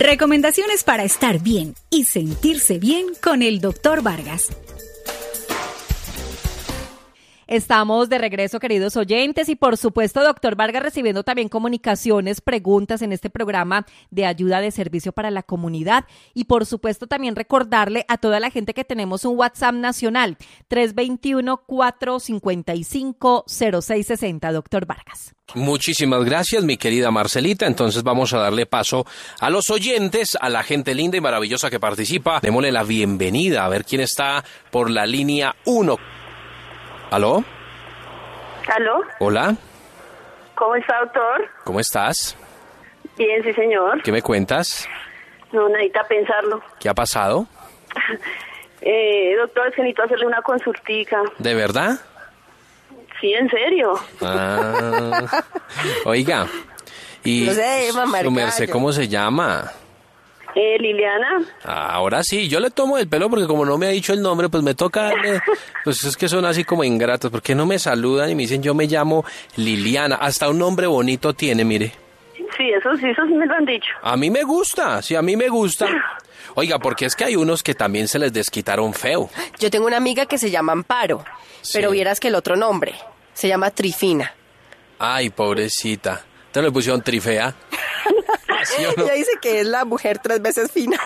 Recomendaciones para estar bien y sentirse bien con el Dr. Vargas. Estamos de regreso, queridos oyentes, y por supuesto, doctor Vargas, recibiendo también comunicaciones, preguntas en este programa de ayuda de servicio para la comunidad. Y por supuesto, también recordarle a toda la gente que tenemos un WhatsApp nacional, 321-455-0660, doctor Vargas. Muchísimas gracias, mi querida Marcelita. Entonces vamos a darle paso a los oyentes, a la gente linda y maravillosa que participa. Démosle la bienvenida a ver quién está por la línea 1. ¿Aló? ¿Aló? Hola. ¿Cómo está, doctor? ¿Cómo estás? Bien, sí, señor. ¿Qué me cuentas? No, necesita pensarlo. ¿Qué ha pasado? Doctor, es que necesito hacerle una consultica. ¿De verdad? Sí, en serio. Ah, oiga, ¿y No sé, mamá, su merced cómo se llama? Liliana. Ahora sí, yo le tomo el pelo porque como no me ha dicho el nombre, pues me toca darle, pues es que son así como ingratos, porque no me saludan y me dicen yo me llamo Liliana, hasta un nombre bonito tiene, mire. Sí, eso sí me lo han dicho. A mí me gusta, sí, a mí me gusta. Oiga, porque es que hay unos que también se les desquitaron feo. Yo tengo una amiga que se llama Amparo, Sí. pero vieras que el otro nombre se llama Trifina. Ay, pobrecita, ¿te le pusieron trifea? ¿Sí o no? Ella dice que es la mujer 3 veces fina.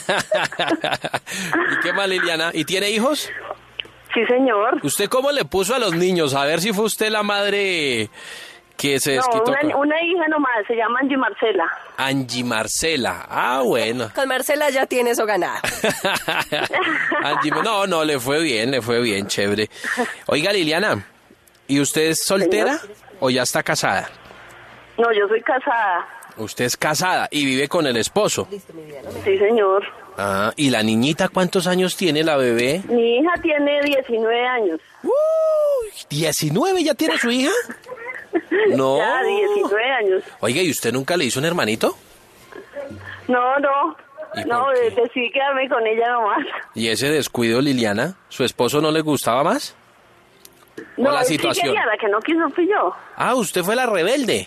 ¿Y qué más, Liliana? ¿Y tiene hijos? Sí, señor. ¿Usted cómo le puso a los niños? A ver si fue usted la madre que se desquitó. No, una hija nomás, se llama Angie Marcela. Angie Marcela. Ah, bueno. Con Marcela ya tiene eso ganado. Angie, no, le fue bien, chévere. Oiga, Liliana, ¿y usted es soltera o ya está casada? No, yo soy casada. Usted es casada y vive con el esposo. Sí, señor. Ah, ¿y la niñita cuántos años tiene la bebé? Mi hija tiene 19 años. ¿19 ya tiene su hija? No. Ya, 19 años. Oiga, ¿y usted nunca le hizo un hermanito? No. ¿Y No, por qué? decidí quedarme con ella nomás. ¿Y ese descuido, Liliana? ¿Su esposo no le gustaba más? ¿O No, la él sí situación? quería, la que no quiso fui yo. Ah, usted fue la rebelde.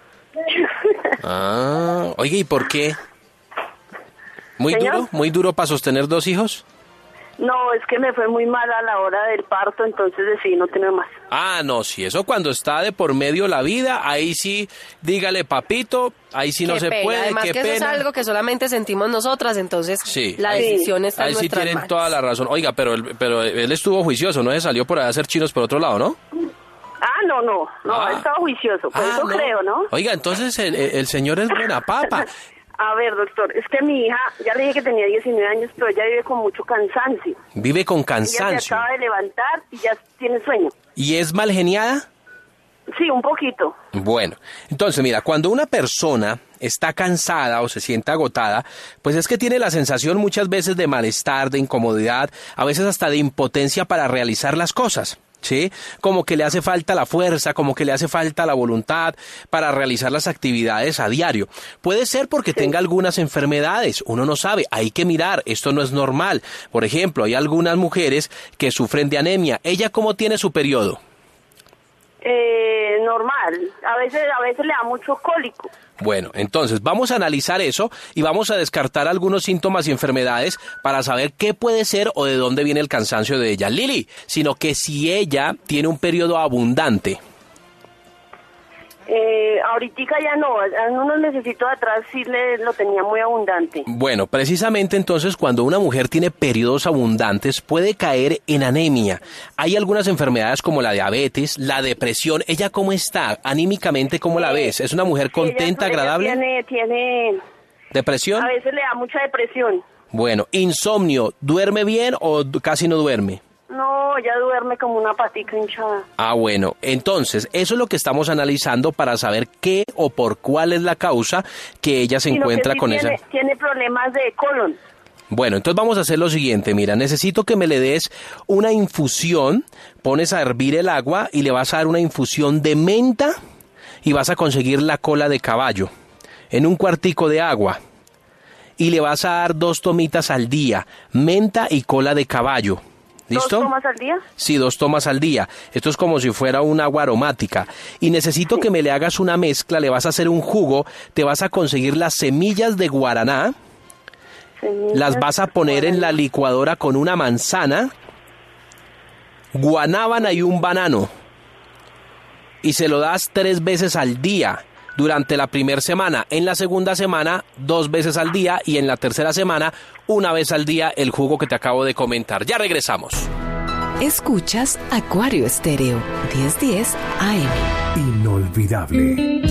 Ah, oiga, ¿y por qué? ¿Señor? ¿Muy duro para sostener 2 hijos? No, es que me fue muy mal a la hora del parto, entonces decidí no tener más. Ah, no, sí, eso cuando está de por medio la vida, ahí sí, dígale papito, ahí sí no Qué se pena. puede, Además qué que eso es pena. algo que solamente sentimos nosotras, entonces Sí. la decisión está en Ahí sí nuestras tienen manos. toda la razón. Oiga, pero él estuvo juicioso, ¿no? Se salió por ahí a hacer chinos por otro lado, ¿no? Ah, no, Ah. él estaba juicioso, por eso no. creo, ¿no? Oiga, entonces el señor es buena papa. A ver, doctor, es que mi hija, ya le dije que tenía 19 años, pero ella vive con mucho cansancio. Vive con Ella se cansancio. acaba de levantar y ya tiene sueño. ¿Y es mal geniada? Sí, un poquito. Bueno, entonces mira, cuando una persona está cansada o se siente agotada, pues es que tiene la sensación muchas veces de malestar, de incomodidad, a veces hasta de impotencia para realizar las cosas. ¿Sí? Como que le hace falta la fuerza, como que le hace falta la voluntad para realizar las actividades a diario. Puede ser porque tenga algunas enfermedades, uno no sabe, hay que mirar, esto no es normal. Por ejemplo, hay algunas mujeres que sufren de anemia. ¿Ella cómo tiene su periodo? Normal. A veces le da mucho cólico. Bueno, entonces vamos a analizar eso y vamos a descartar algunos síntomas y enfermedades para saber qué puede ser o de dónde viene el cansancio de ella. Lili, sino que si ella tiene un periodo abundante. Ahorita ya no, en unos necesitos atrás sí lo tenía muy abundante. Bueno, precisamente entonces cuando una mujer tiene periodos abundantes puede caer en anemia. Hay algunas enfermedades como la diabetes, la depresión. ¿Ella cómo está? Anímicamente, ¿cómo la ves? ¿Es una mujer contenta, Ella agradable? tiene, ¿Depresión? a veces le da mucha depresión. Bueno, insomnio. ¿Duerme bien o casi no duerme? No, ella duerme como una patica hinchada. Ah, bueno, entonces, eso es lo que estamos analizando para saber qué o por cuál es la causa que ella se Sino encuentra que sí con tiene, esa. tiene problemas de colon. Bueno, entonces vamos a hacer lo siguiente, mira, necesito que me le des una infusión, pones a hervir el agua y le vas a dar una infusión de menta y vas a conseguir la cola de caballo en un cuartico de agua y le vas a dar 2 tomitas al día, menta y cola de caballo. ¿Listo? ¿2 tomas al día? Sí, 2 tomas al día. Esto es como si fuera un agua aromática. Y necesito que me le hagas una mezcla, le vas a hacer un jugo, te vas a conseguir las semillas de guaraná, Semillas las vas a poner en la licuadora con una manzana, guanábana y un banano. Y se lo das 3 veces al día durante la primera semana. En la segunda semana, 2 veces al día. Y en la tercera semana, 1 vez al día, el jugo que te acabo de comentar. Ya regresamos. Escuchas Acuario Estéreo 1010 AM. Inolvidable.